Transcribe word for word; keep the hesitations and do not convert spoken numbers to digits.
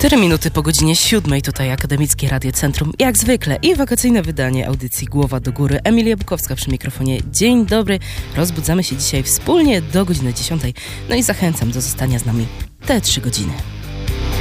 cztery minuty po godzinie siódmej, tutaj Akademickie Radio Centrum, jak zwykle i wakacyjne wydanie audycji Głowa do Góry. Emilia Bukowska przy mikrofonie. Dzień dobry, rozbudzamy się dzisiaj wspólnie do godziny dziesiątej, no i zachęcam do zostania z nami te trzy godziny.